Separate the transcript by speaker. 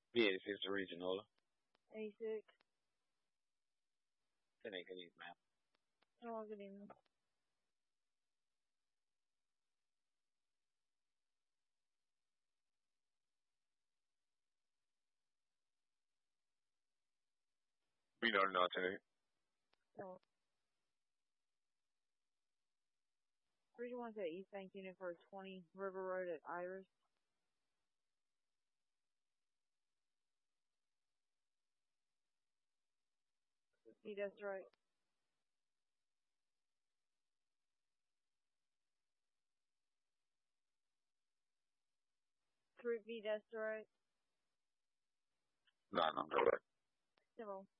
Speaker 1: B86 original.
Speaker 2: 86.
Speaker 1: Good evening, ma'am.
Speaker 2: Oh, good evening.
Speaker 1: We don't know today.
Speaker 2: Oh. 31 to East Bank Unit for 20 River Road at Iris. That's right. Fruit V, that's right.
Speaker 1: No, no, no.
Speaker 2: Civil.